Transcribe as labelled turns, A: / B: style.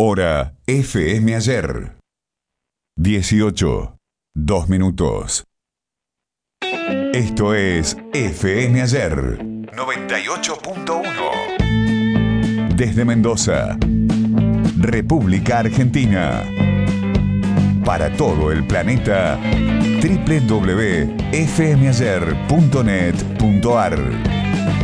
A: Hora FM Ayer. 18, 2 minutos. Esto es FM Ayer 98.1. Desde Mendoza, República Argentina. Para todo el planeta, www.fmayer.net.ar.